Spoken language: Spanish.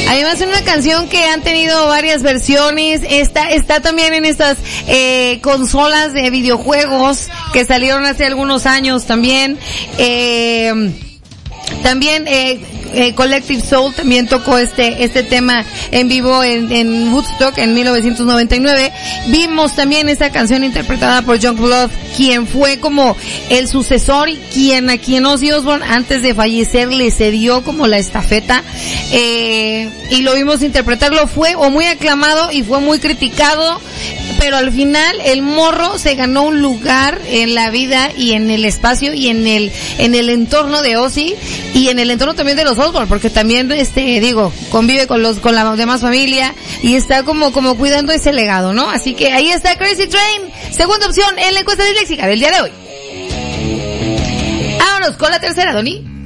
Además es una canción que han tenido varias versiones, está también en estas consolas de videojuegos que salieron hace algunos años también. También Collective Soul también tocó este tema en vivo en Woodstock en 1999. Vimos también esa canción interpretada por Youngblood, quien fue como el sucesor y a quien Ozzy Osbourne antes de fallecer le cedió como la estafeta, y lo vimos interpretarlo, fue muy aclamado y fue muy criticado, pero al final el morro se ganó un lugar en la vida y en el espacio y en el entorno de Ozzy y en el entorno también de los Osbourne, porque también convive con la demás familia y está como cuidando ese legado, ¿no? Así que ahí está Crazy Train, segunda opción en la encuesta disléxica del día de hoy. Vámonos con la tercera, Doni.